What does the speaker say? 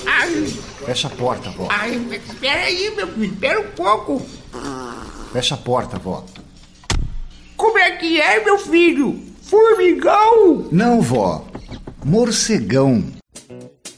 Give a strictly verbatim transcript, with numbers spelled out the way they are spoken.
Ai, Fecha a porta, vó. ai, espera aí, meu filho, espera um pouco. Fecha a porta, vó. Como é que é, meu filho? Formigão? Não, vó. Morcegão.